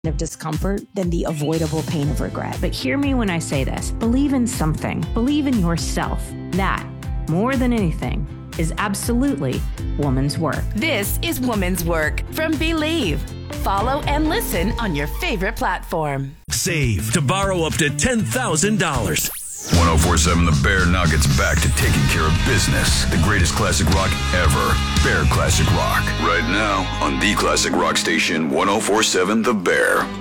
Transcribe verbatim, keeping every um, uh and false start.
of discomfort than the avoidable pain of regret. But hear me when I say this. Believe in something. Believe in yourself. That, more than anything, is absolutely woman's work. This is Woman's Work from Believe. Follow and listen on your favorite platform. Save to borrow up to ten thousand dollars. one oh four point seven The Bear now gets back to taking care of business. The greatest classic rock ever. Bear Classic Rock. Right now on the Classic Rock Station, one oh four point seven The Bear.